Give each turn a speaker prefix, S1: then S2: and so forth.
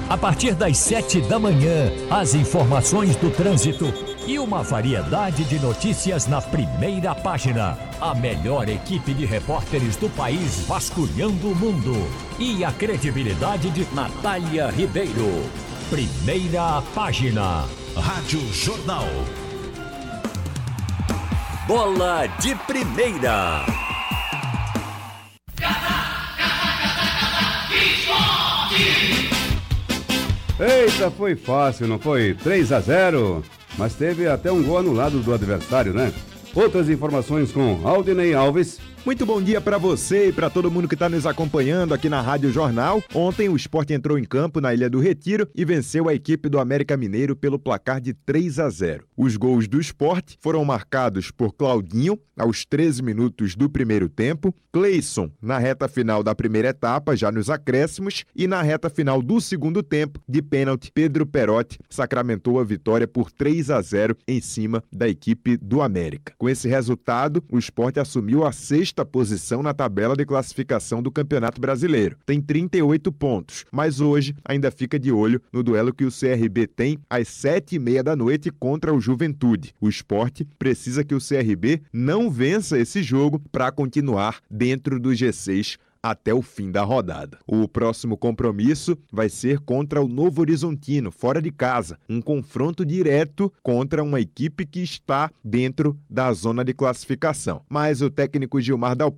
S1: A partir das 7 da manhã, as informações do trânsito e uma variedade de notícias na primeira página. A melhor equipe de repórteres do país vasculhando o mundo. E a credibilidade de Natália Ribeiro. Primeira página.
S2: Rádio Jornal.
S1: Bola de primeira.
S3: Eita, foi fácil, não foi? 3-0, mas teve até um gol anulado do adversário, né? Outras informações com Aldinei Alves.
S4: Muito bom dia para você e para todo mundo que está nos acompanhando aqui na Rádio Jornal. Ontem o Sport entrou em campo na Ilha do Retiro e venceu a equipe do América Mineiro pelo placar de 3-0. Os gols do Sport foram marcados por Claudinho aos 13 minutos do primeiro tempo, Cleison na reta final da primeira etapa, já nos acréscimos, e na reta final do segundo tempo, de pênalti, Pedro Perotti sacramentou a vitória por 3-0 em cima da equipe do América. Com esse resultado, o Sport assumiu a sexta posição na tabela de classificação do Campeonato Brasileiro. Tem 38 pontos, mas hoje ainda fica de olho no duelo que o CRB tem às 7h30 da noite contra o Juventude. O Sport precisa que o CRB não vença esse jogo para continuar dentro do G6 até o fim da rodada. O próximo compromisso vai ser contra o Novo Horizontino, fora de casa, um confronto direto contra uma equipe que está dentro da zona de classificação. Mas o técnico Gilmar Dalpozo